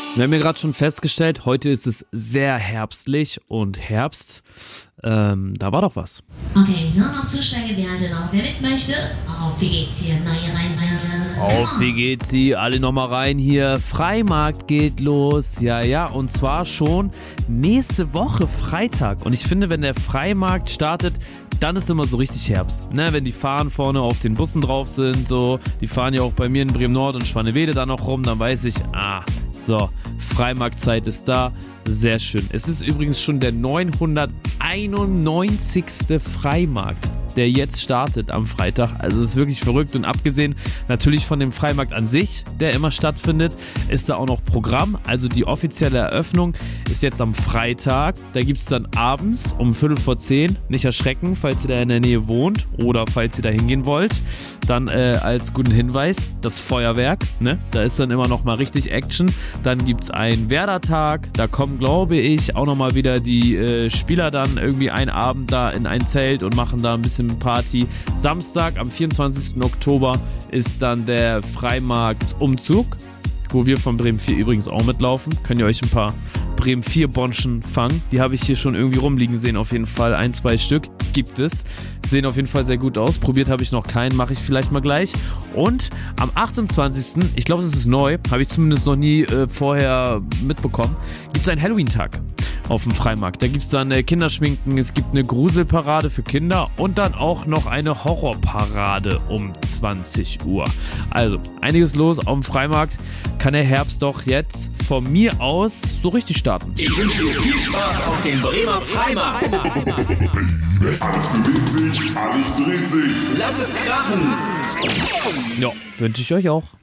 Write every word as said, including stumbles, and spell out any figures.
Wir haben ja gerade schon festgestellt, heute ist es sehr herbstlich und Herbst, ähm, da war doch was. Okay, so noch Zusteigewerte noch. Wer mit möchte? Auf, wie geht's hier? Neue Reise. Auf, wie geht's hier? Alle nochmal rein hier. Freimarkt geht los. Ja, ja, und zwar schon nächste Woche Freitag. Und ich finde, wenn der Freimarkt startet, dann ist immer so richtig Herbst. Ne, wenn die Fahnen vorne auf den Bussen drauf sind, so, die fahren ja auch bei mir in Bremen-Nord und Schwanewede da noch rum, dann weiß ich, ah, so, Freimarktzeit ist da. Sehr schön. Es ist übrigens schon der neunhunderteinundneunzigste Freimarkt, der jetzt startet am Freitag. Also es ist wirklich verrückt und abgesehen natürlich von dem Freimarkt an sich, der immer stattfindet, ist da auch noch Programm. Also die offizielle Eröffnung ist jetzt am Freitag. Da gibt es dann abends um Viertel vor zehn, nicht erschrecken, falls ihr da in der Nähe wohnt oder falls ihr da hingehen wollt. Dann äh, als guten Hinweis, das Feuerwerk, ne? Da ist dann immer noch mal richtig Action. Dann gibt es einen Werder-Tag, da kommen, glaube ich, auch nochmal wieder die äh, Spieler dann irgendwie einen Abend da in ein Zelt und machen da ein bisschen Party. Samstag, am vierundzwanzigsten Oktober, ist dann der Freimarktsumzug, wo wir von Bremen vier übrigens auch mitlaufen. Könnt ihr euch ein paar Bremen vier Bonschen fangen. Die habe ich hier schon irgendwie rumliegen sehen, auf jeden Fall. Ein, zwei Stück gibt es. Sehen auf jeden Fall sehr gut aus. Probiert habe ich noch keinen, mache ich vielleicht mal gleich. Und am achtundzwanzigsten, ich glaube, das ist neu, habe ich zumindest noch nie äh, vorher mitbekommen, gibt es einen Halloween-Tag auf dem Freimarkt. Da gibt es dann äh, Kinderschminken, es gibt eine Gruselparade für Kinder und dann auch noch eine Horrorparade um zwanzig Uhr. Also, einiges los auf dem Freimarkt. Kann der Herbst doch jetzt von mir aus so richtig starten. Ich wünsche dir viel Spaß auf dem Bremer Freimarkt. Alles bewegt sich, alles dreht sich. Lass es krachen. Ja, wünsche ich euch auch.